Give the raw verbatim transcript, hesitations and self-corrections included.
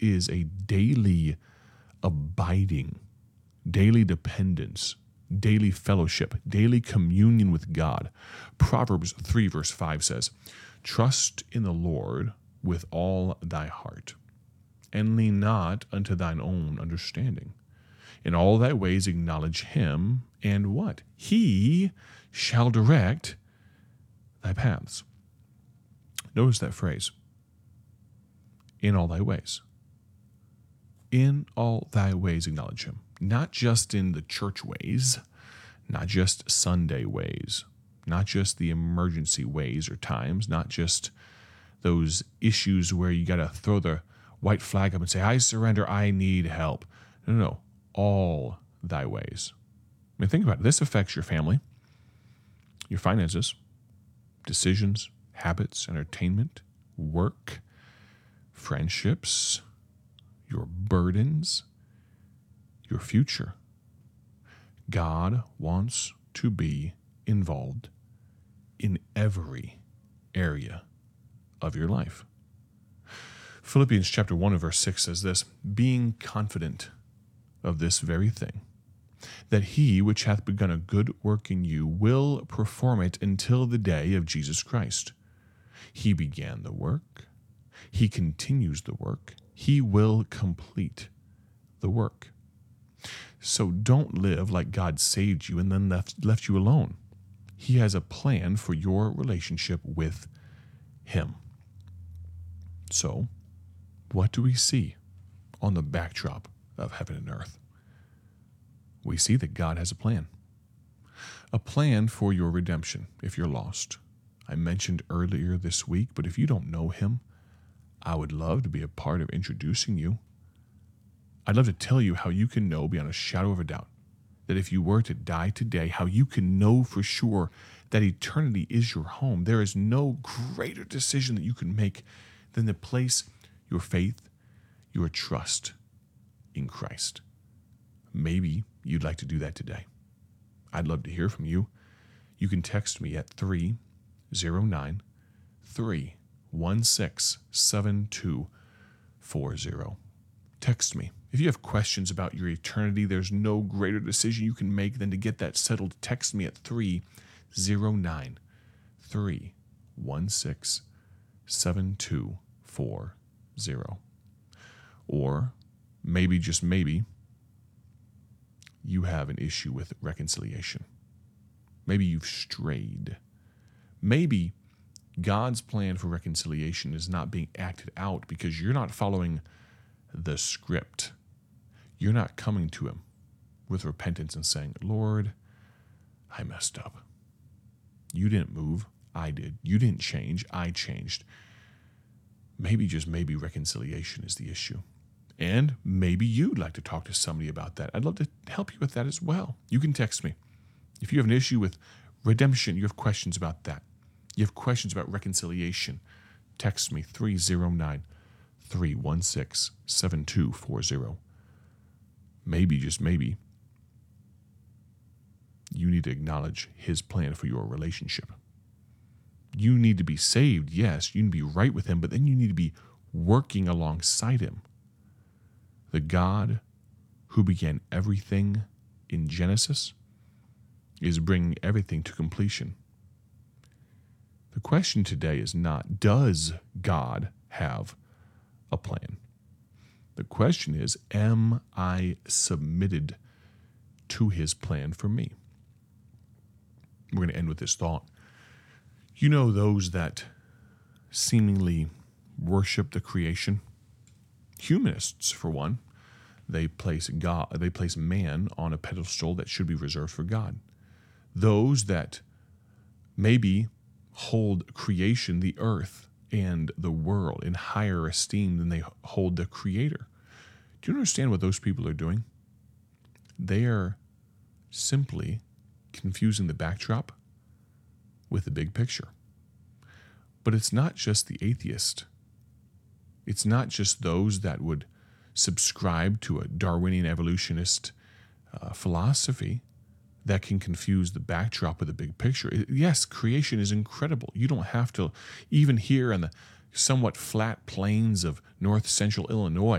is a daily abiding, daily dependence, daily fellowship, daily communion with God. Proverbs three verse five says, "Trust in the Lord with all thy heart, and lean not unto thine own understanding. In all thy ways acknowledge him, and what? He shall direct thy paths." Notice that phrase. In all thy ways. In all thy ways acknowledge him. Not just in the church ways, not just Sunday ways, not just the emergency ways or times, not just those issues where you got to throw the white flag up and say, "I surrender, I need help." No, no, no. All thy ways. I mean, think about it. This affects your family, your finances, decisions, habits, entertainment, work, friendships, your burdens, your future. God wants to be involved in every area of your life. Philippians chapter one and verse six says this, "Being confident of this very thing, that he which hath begun a good work in you will perform it until the day of Jesus Christ. He began the work, he continues the work, he will complete the work." So don't live like God saved you and then left, left you alone. He has a plan for your relationship with him. So, what do we see on the backdrop of heaven and earth? We see that God has a plan. A plan for your redemption if you're lost. I mentioned earlier this week, but if you don't know him, I would love to be a part of introducing you. I'd love to tell you how you can know beyond a shadow of a doubt that if you were to die today, how you can know for sure that eternity is your home. There is no greater decision that you can make than to place your faith, your trust in Christ. Maybe you'd like to do that today. I'd love to hear from you. You can text me at three oh nine, three one six, seven two four zero. Text me. If you have questions about your eternity, there's no greater decision you can make than to get that settled. Text me at three oh nine, three one six, seven two four zero. Or maybe, just maybe, you have an issue with reconciliation. Maybe you've strayed. Maybe God's plan for reconciliation is not being acted out because you're not following the script. You're not coming to him with repentance and saying, "Lord, I messed up. You didn't move. I did. You didn't change. I changed." Maybe, just maybe, reconciliation is the issue. And maybe you'd like to talk to somebody about that. I'd love to help you with that as well. You can text me. If you have an issue with redemption, you have questions about that. You have questions about reconciliation, text me three oh nine, three one six, seven two four zero. Maybe, just maybe, you need to acknowledge his plan for your relationship. You need to be saved, yes. You need to be right with him, but then you need to be working alongside him. The God who began everything in Genesis is bringing everything to completion. The question today is not, does God have a plan? The question is, am I submitted to his plan for me? We're going to end with this thought. You know those that seemingly worship the creation? Humanists, for one. They place God, they place man on a pedestal that should be reserved for God. Those that maybe hold creation, the earth, and the world in higher esteem than they hold the Creator. Do you understand what those people are doing? They are simply confusing the backdrop with the big picture. But it's not just the atheist. It's not just those that would subscribe to a Darwinian evolutionist uh, philosophy that can confuse the backdrop with the big picture. Yes, creation is incredible. You don't have to, even here on the somewhat flat plains of north central Illinois,